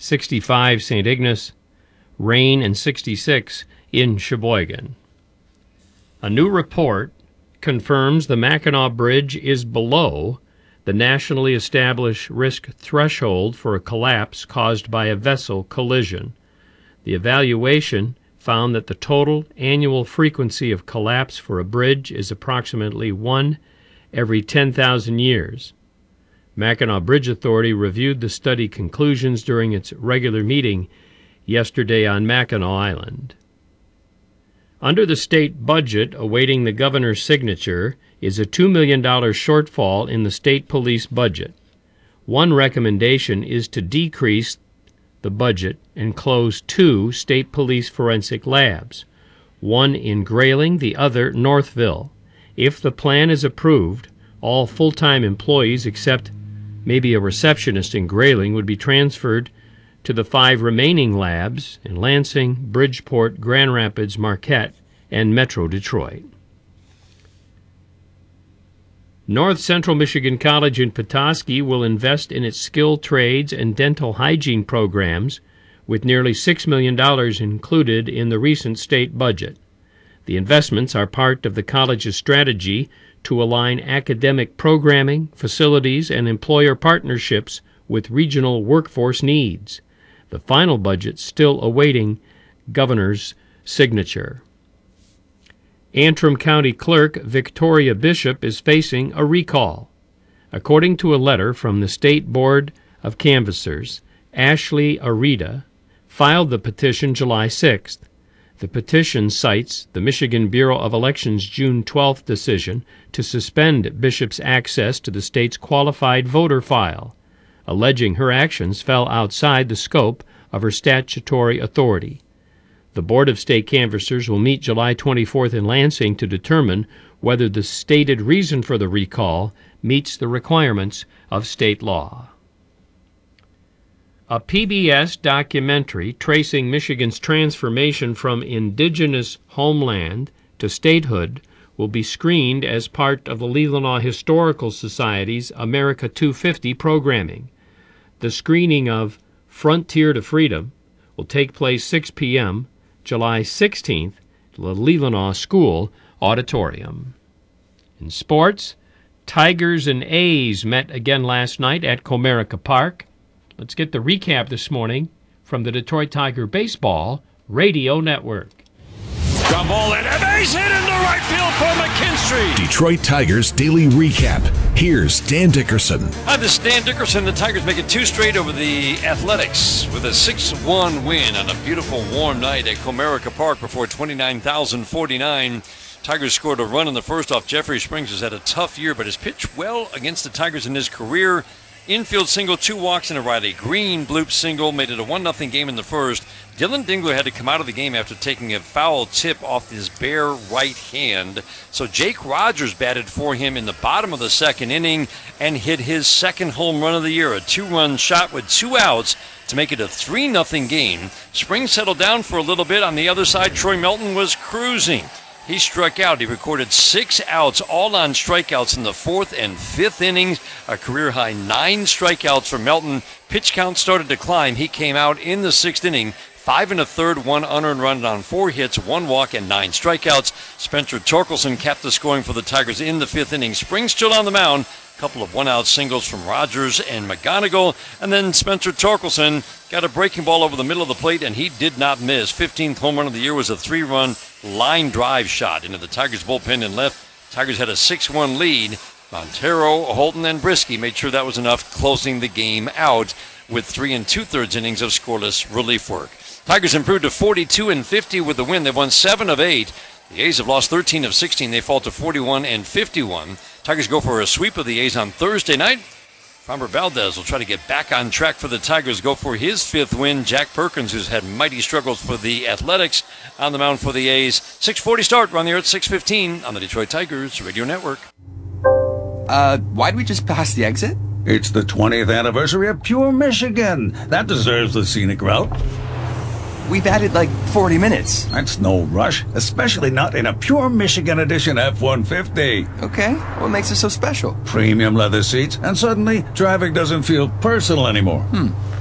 65 St. Ignace, rain, and 66 in Sheboygan. A new report confirms the Mackinac Bridge is below the nationally established risk threshold for a collapse caused by a vessel collision. The evaluation found that the total annual frequency of collapse for a bridge is approximately 1 every 10,000 years. Mackinac Bridge Authority reviewed the study conclusions during its regular meeting yesterday on Mackinac Island. Under the state budget awaiting the governor's signature is a $2 million shortfall in the state police budget. One recommendation is to decrease the budget and close 2 state police forensic labs, one in Grayling, the other Northville. If the plan is approved, all full-time employees except maybe a receptionist in Grayling would be transferred to the 5 remaining labs in Lansing, Bridgeport, Grand Rapids, Marquette, and Metro Detroit. North Central Michigan College in Petoskey will invest in its skilled trades and dental hygiene programs, with nearly $6 million included in the recent state budget. The investments are part of the college's strategy to align academic programming, facilities, and employer partnerships with regional workforce needs. The final budget still awaiting governor's signature. Antrim County Clerk Victoria Bishop is facing a recall. According to a letter from the State Board of Canvassers, Ashley Arita filed the petition July 6th. The petition cites the Michigan Bureau of Elections' June 12th decision to suspend Bishop's access to the state's qualified voter file, alleging her actions fell outside the scope of her statutory authority. The Board of State Canvassers will meet July 24th in Lansing to determine whether the stated reason for the recall meets the requirements of state law. A PBS documentary tracing Michigan's transformation from indigenous homeland to statehood will be screened as part of the Leelanau Historical Society's America 250 programming. The screening of Frontier to Freedom will take place 6 p.m. July 16th at the Leelanau School Auditorium. In sports, Tigers and A's met again last night at Comerica Park. Let's get the recap this morning from the Detroit Tiger Baseball Radio Network. Ground ball and a base hit into right field for McKinstry. Detroit Tigers Daily Recap. Here's Dan Dickerson. Hi, this is Dan Dickerson. The Tigers make it 2 straight over the Athletics with a 6-1 win on a beautiful warm night at Comerica Park before 29,049. Tigers scored a run in the first off. Jeffrey Springs has had a tough year, but has pitched well against the Tigers in his career. Infield single, 2 walks, and a Riley Green bloop single made it a 1-0 game in the first. Dylan Dingler had to come out of the game after taking a foul tip off his bare right hand. So Jake Rogers batted for him in the bottom of the second inning and hit his second home run of the year, a 2-run shot with 2 outs to make it a 3-0 game. Springs settled down for a little bit. On the other side, Troy Melton was cruising. He struck out. He recorded 6 outs, all on strikeouts in the 4th and 5th innings. A career-high 9 strikeouts for Melton. Pitch count started to climb. He came out in the 6th inning, 5 1/3, 1 unearned run on 4 hits, 1 walk, and 9 strikeouts. Spencer Torkelson capped the scoring for the Tigers in the 5th inning. Springs still on the mound. A couple of 1-out singles from Rogers and McGonigal. And then Spencer Torkelson got a breaking ball over the middle of the plate, and he did not miss. 15th home run of the year was a 3-run line drive shot into the Tigers bullpen and left. Tigers had a 6-1 lead. Montero, Holton, and Brisky made sure that was enough, closing the game out with 3 2/3 innings of scoreless relief work. Tigers improved to 42-50 with the win. They won 7 of 8. The A's have lost 13 of 16. They fall to 41-51. Tigers go for a sweep of the A's on Thursday night. Framber Valdez will try to get back on track for the Tigers, go for his 5th win. Jack Perkins, who's had mighty struggles for the Athletics, on the mound for the A's. 6:40 start, we're on the air at 6:15 on the Detroit Tigers Radio Network. Why'd we just pass the exit? It's the 20th anniversary of Pure Michigan. That deserves the scenic route. We've added like 40 minutes. That's no rush, especially not in a Pure Michigan Edition F-150. Okay, what makes it so special? Premium leather seats, and suddenly, driving doesn't feel personal anymore.